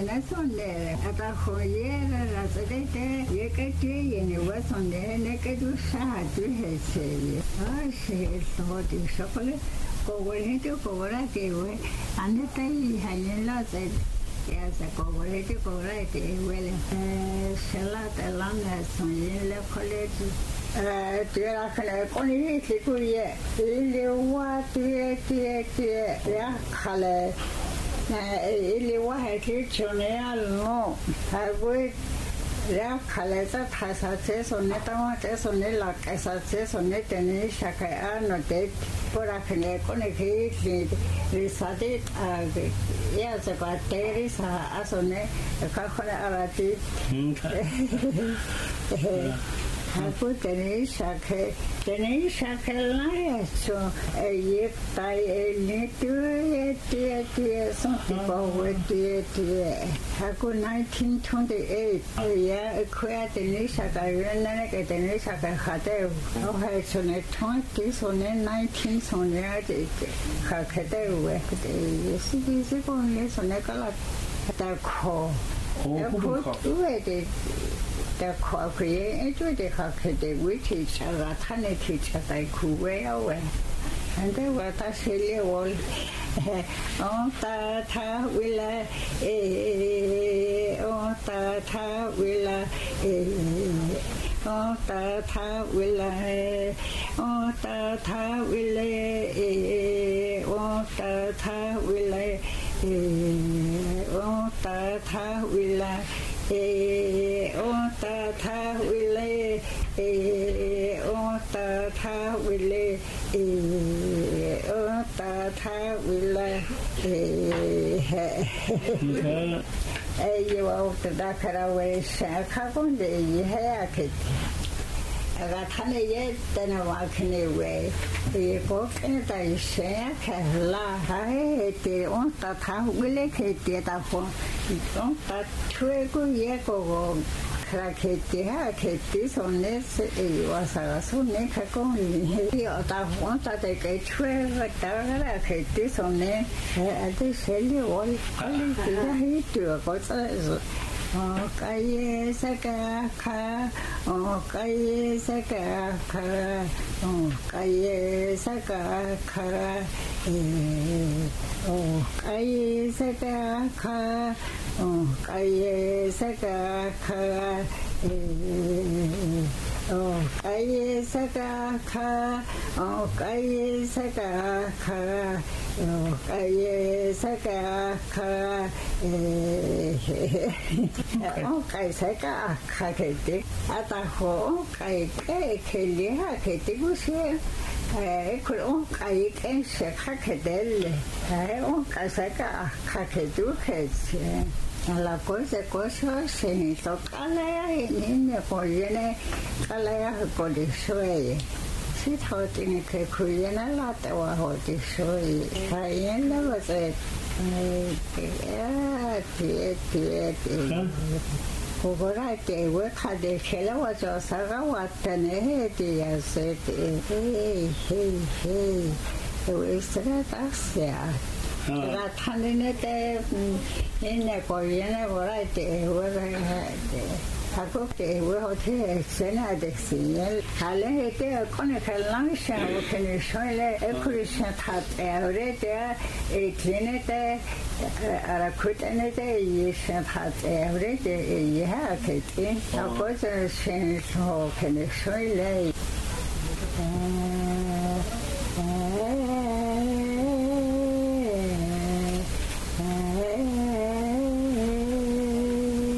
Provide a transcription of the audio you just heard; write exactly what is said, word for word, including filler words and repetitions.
na sonne ata khoyera la sedete yekete yene wasonne ne ke du sa du hese ah se so di sokole ko wele to ko wala ke we ande tai hanela se ya se ko wele to ko wala te wele shala te langa sonne le college eh tira khale koni ki ku ye le wa tie tie tie ya khale ili wahe chone alno harwe ya khale ta thasa che sonne ta te sonne la kaisa che sonne tene shaka ano te pora khne kone ki risade ya se pa te sa asone ka khone arati Aku teni shake teni shake la so ye tai ni tu ye tie tie so tipo we tie tie aku nineteen twenty-eight ya kwea teni shake na ke teni shake khate o ha so ne twenty so ne nineteen so ne ate khate we ye si si ko ne so ne kala ta kho o tu e the coffee into the cockade which each other tiny teacher they could wear away. And they were a silly wall. Oh, Tata will eh, oh, Tata will eh, oh, Tata will eh, oh, Tata will eh, oh, Tata will eh, oh, Tata will eh, oh, Tata will eh, oh, Tata will eh, oh, Tata will eh, you out the Dakar away, Shakagon, the haircut. I got honey yet, then I walk away. The book and I say, La, I don't that will it get a phone. Don't that two good year go. Crackety, Kitty, on this was a so make a go. He ought to want to take a twelve Kitty on it. I just tell you all, I to a cosa. Oh, Kaye Saka, oh, Kaye Saka, oh, Kaye Saka, oh, Kaye Saka, oh, Kaye Saka, oh, Kaye Saka, oh, Kaye Saka, oh, Kaye Saka, oh, Kai Saka, Kakete, Ataho, Kai Kelly, Haketi was here. I could all Kai and Shakadel, I own Kasaka, Kakedu heads. La cosa cosa se to Kalaya in the Koyene, Kalaya Godisway. She thought in a Kuyana latte or Hodisway. Kayana was a Ogorate work had the fellow was a Sarawat and a head, said, hey, hey, hey, it was that Asia. That hundred in a Korean variety where I had. I cooked a well to Sena de Signal. I let a conical lunch and can you show a Christian hat every day, a clinic, a quit any day, you shan't have every day. You have it. I was a change so can you show late.